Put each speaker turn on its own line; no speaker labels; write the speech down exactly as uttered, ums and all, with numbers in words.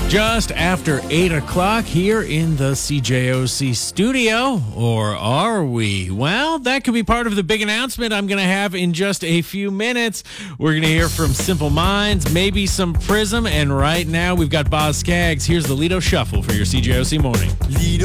Just after eight o'clock here in the C J O C studio, or are we? Well, that could be part of the big announcement I'm going to have in just a few minutes. We're going to hear from Simple Minds, maybe some Prism, and right now we've got Boz Scaggs. Here's the Lido Shuffle for your C J O C morning.
Lido